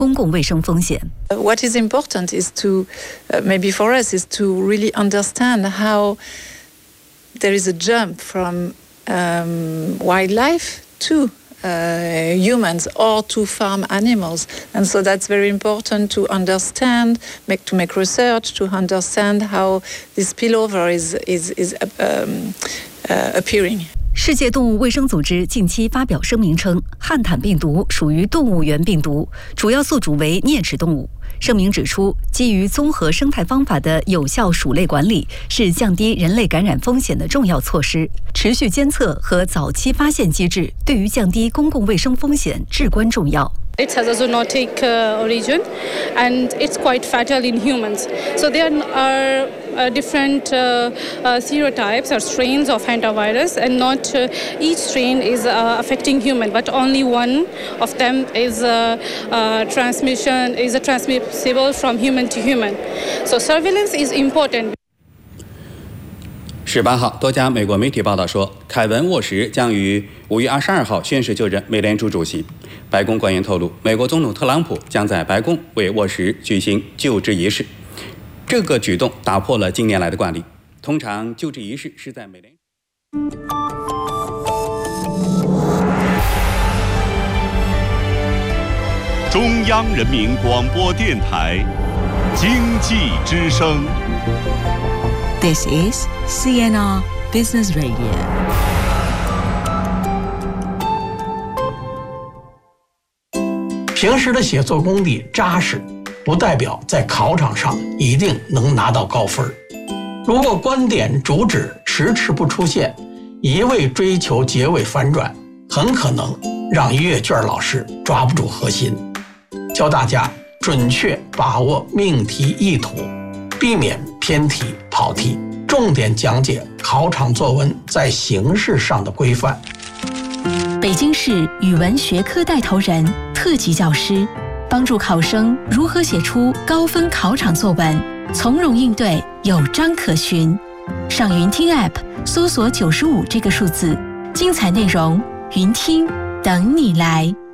公共卫生风险。 What is important is to, maybe for us, is to really understand how there is a jump from wildlife to humans or to farm animals, and so that's very important to understand, to make research, to understand how this spillover is appearing. 世界动物卫生组织近期发表声明称，汉坦病毒属于动物源病毒，主要宿主为啮齿动物。声明指出，基于综合生态方法的有效鼠类管理是降低人类感染风险的重要措施。持续监测和早期发现机制对于降低公共卫生风险至关重要。 It has a zoonotic origin, and it's quite fatal in humans. So there are different serotypes or strains of hantavirus, and not each strain is affecting human, but only one of them is transmissible from human to human. So surveillance is important. 18号，多家美国媒体报道说，凯文·沃什将于5月22号宣誓就任美联储主席。白宫官员透露，美国总统特朗普将在白宫为沃什举行就职仪式。这个举动打破了近年来的惯例，通常就职仪式是在美联。 中央人民广播电台经济之声。 This is CNR Business Radio. 平时的写作功底扎实，不代表在考场上一定能拿到高分。如果观点主旨迟迟不出现，一味追求结尾反转，很可能让阅卷老师抓不住核心。教大家准确把握命题意图，避免偏题跑题，重点讲解考场作文在形式上的规范。 北京市语文学科带头人、特级教师，帮助考生如何写出高分考场作文，从容应对，有章可循。上云听 App 搜索95这个数字，精彩内容云听等你来。